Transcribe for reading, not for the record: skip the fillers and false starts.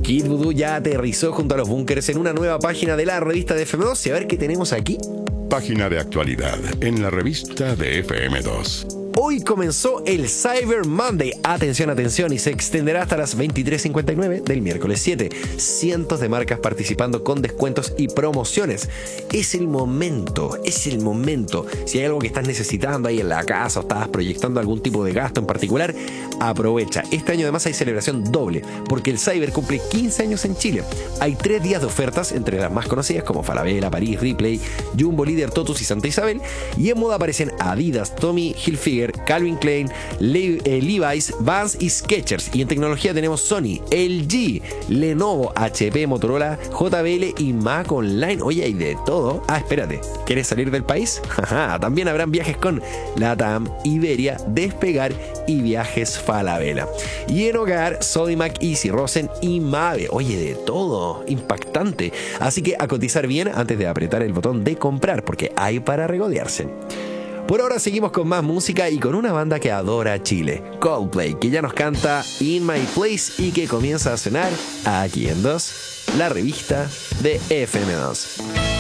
Kid Voodoo ya aterrizó junto a los Bunkers en una nueva página de la revista de FM2 y a ver qué tenemos aquí. Página de actualidad en la revista de FM2. Hoy comenzó el Cyber Monday. Atención, atención, y se extenderá hasta las 23:59 del miércoles 7. Cientos de marcas participando con descuentos y promociones. Es el momento, es el momento. Si hay algo que estás necesitando ahí en la casa o estás proyectando algún tipo de gasto en particular, aprovecha. Este año además hay celebración doble, porque el Cyber cumple 15 años en Chile. Hay 3 días de ofertas, entre las más conocidas como Falabella, París, Ripley, Jumbo, Líder, Totus y Santa Isabel. Y en moda aparecen Adidas, Tommy Hilfiger, Calvin Klein, Levi's, Vans y Skechers. Y en tecnología tenemos Sony, LG, Lenovo, HP, Motorola, JBL y Mac Online. Oye, hay de todo. Ah, espérate, ¿quieres salir del país? También habrán viajes con LATAM, Iberia, Despegar y Viajes Falabella. Y en hogar, Sodimac, Easy, Rosen y Mave. Oye, de todo, impactante. Así que a cotizar bien antes de apretar el botón de comprar, porque hay para regodearse. Por ahora seguimos con más música y con una banda que adora Chile, Coldplay, que ya nos canta In My Place y que comienza a sonar aquí en 2, la revista de FM2.